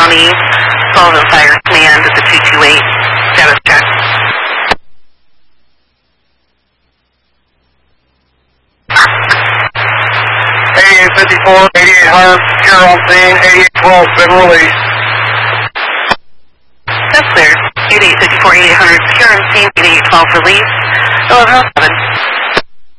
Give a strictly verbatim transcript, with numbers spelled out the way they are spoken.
County, Sullivan Fire Command at the two two eight. Status check. eighty-eight fifty-four, eighty-eight hundred, secure on scene, eighty-eight twelve, been released. That's clear. eighty-eight fifty-four, eighty-eight hundred, secure on scene, eighty-eight twelve release. eleven oh seven.